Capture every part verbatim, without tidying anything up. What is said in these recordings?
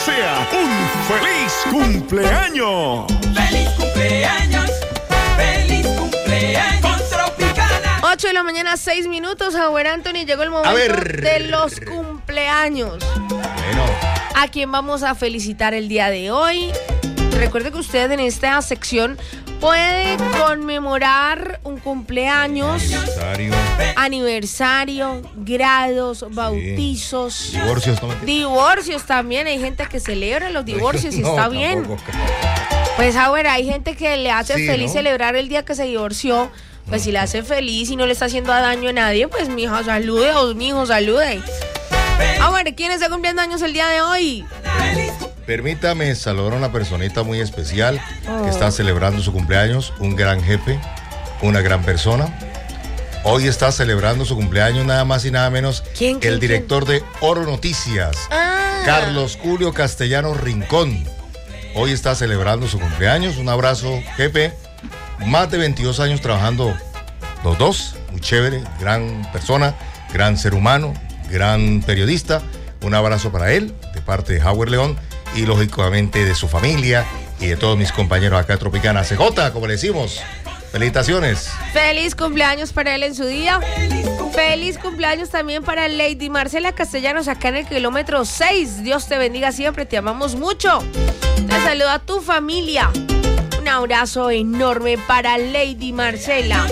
desea un feliz cumpleaños. ¡Feliz cumpleaños! ¡Feliz cumpleaños con Tropicana! ocho de la mañana, seis minutos. Javier Anthony, llegó el momento de los cumpleaños. Bueno. ¿A quién vamos a felicitar el día de hoy? Recuerde que usted en esta sección puede conmemorar un cumpleaños, Aniversario, aniversario, grados, sí. bautizos, divorcios, no divorcios también. Hay gente que celebra los divorcios y no, está bien. Tampoco. Pues ahora hay gente que le hace Sí, feliz ¿no? celebrar el día que se divorció. Pues si le hace feliz y no le está haciendo daño a nadie, pues mi hija salude o mi hijo salude. Ahora, ¿quién está cumpliendo años el día de hoy? Permítame saludar a una personita muy especial Oh. que está celebrando su cumpleaños, un gran jefe, una gran persona. Hoy está celebrando su cumpleaños nada más y nada menos ¿Quién, que el quién, director de Oro Noticias, Ah. Carlos Julio Castellanos Rincón. Hoy está celebrando su cumpleaños. Un abrazo, jefe. Más de veintidós años trabajando los dos. Muy chévere, gran persona, gran ser humano, gran periodista. Un abrazo para él, de parte de Howard León y lógicamente de su familia y de todos mis compañeros acá de Tropicana. C J, como le decimos, felicitaciones. Feliz cumpleaños para él en su día. Feliz cumpleaños también para Lady Marcela Castellanos acá en el kilómetro seis. Dios te bendiga siempre, te amamos mucho. Te saludo a tu familia. Un abrazo enorme para Lady Marcela.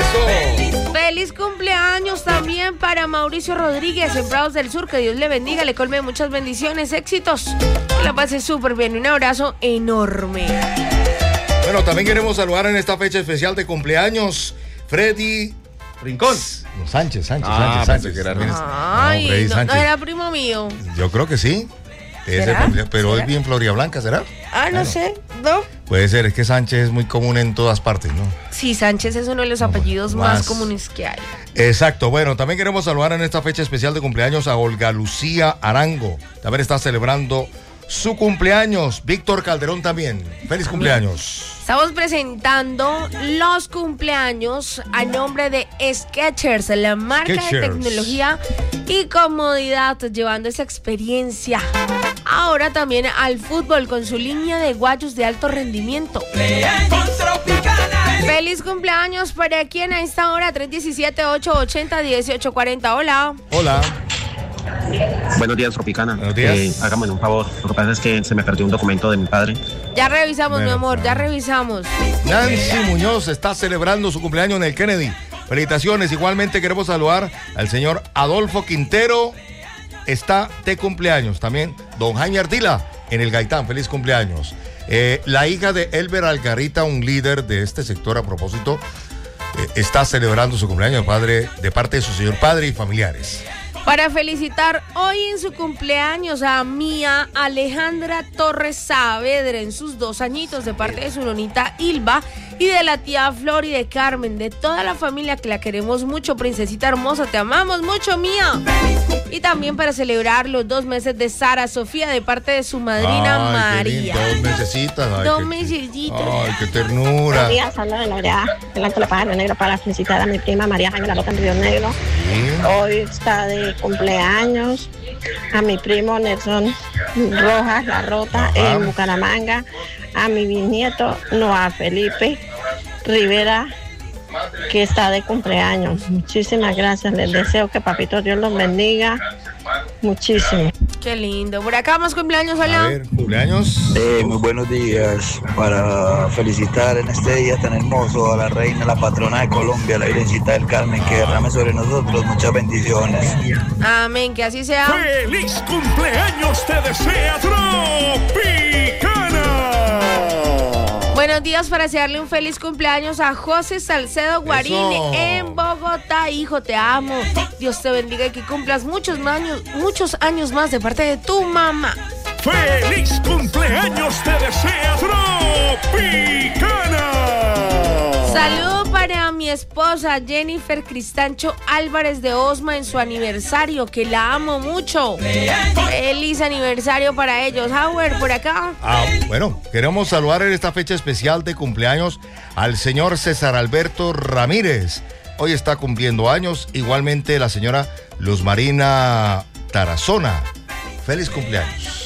Eso. Feliz cumpleaños también para Mauricio Rodríguez en Prados del Sur. Que Dios le bendiga, le colme muchas bendiciones, éxitos. Que la pase súper bien. Un abrazo enorme. Bueno, también queremos saludar en esta fecha especial de cumpleaños Freddy Rincón. No, Sánchez, Sánchez, Ah, Sánchez, pensé Sánchez. que era No, Ay, Freddy no, no Sánchez. era primo mío. Yo creo que sí. Ese ¿Será? familiar, pero ¿Será? es bien Floria Blanca, ¿será? Ah, no Bueno. sé, ¿no? Puede ser, es que Sánchez es muy común en todas partes, ¿no? Sí, Sánchez es uno de los No, apellidos más- más comunes que hay. Exacto, bueno, también queremos saludar en esta fecha especial de cumpleaños a Olga Lucía Arango. También está celebrando su cumpleaños. Víctor Calderón también. Feliz cumpleaños. Estamos presentando los cumpleaños a nombre de Skechers, la marca de Skechers. tecnología y comodidad, llevando esa experiencia ahora también al fútbol con su línea de guayos de alto rendimiento. Con Tropicana. Feliz cumpleaños para quien a esta hora, tres uno siete, ocho ocho cero, uno ocho cuatro cero. Hola. Hola. Buenos días, Tropicana. Buenos días. Eh, hágame un favor. Lo que pasa es que se me perdió un documento de mi padre. Ya revisamos, Bueno, mi amor, ya claro. revisamos. Nancy Muñoz está celebrando su cumpleaños en el Kennedy. Felicitaciones. Igualmente queremos saludar al señor Adolfo Quintero. Está de cumpleaños. También don Jaime Ardila en el Gaitán. Feliz cumpleaños. Eh, la hija de Elber Algarita, un líder de este sector a propósito, eh, está celebrando su cumpleaños padre, de parte de su señor padre y familiares. Para felicitar hoy en su cumpleaños a Mía Alejandra Torres Saavedra en sus dos añitos de parte de su nonita Ilva y de la tía Flor y de Carmen, de toda la familia que la queremos mucho, princesita hermosa, te amamos mucho, Mía. Y también para celebrar los dos meses de Sara Sofía de parte de su madrina Ay, qué lindo, María. Dos mesecitas. Ay, Dos qué- mesecitos. Ay, qué ternura. Buenos días, habla de Laurea, delante de la página negra para felicitar a mi prima María Jaime La Roca en Río Negro. Sí. Hoy está de cumpleaños a mi primo Nelson Rojas La Rota Ajá. en Bucaramanga, a mi bisnieto Noah Felipe Rivera que está de cumpleaños. Muchísimas gracias, les deseo que Papito Dios los bendiga muchísimo. Qué lindo. Por acá más cumpleaños, A hola. ver, cumpleaños. Eh, muy buenos días para felicitar en este día tan hermoso a la reina, la patrona de Colombia, la Virgencita del Carmen, que derrame sobre nosotros muchas bendiciones. Amén, que así sea. ¡Feliz cumpleaños te desea Tropicana! Buenos días para desearle un feliz cumpleaños a José Salcedo Guarini Eso. en Bogotá. Hijo, te amo. Dios te bendiga y que cumplas muchos años, muchos años más de parte de tu mamá. ¡Feliz cumpleaños te desea Tropicana! Saludo para mi esposa Jennifer Cristancho Álvarez de Osma en su aniversario, que la amo mucho. Feliz aniversario para ellos. Howard, por acá. Ah, bueno, queremos saludar en esta fecha especial de cumpleaños al señor César Alberto Ramírez. Hoy está cumpliendo años, igualmente la señora Luz Marina Tarazona. Feliz cumpleaños.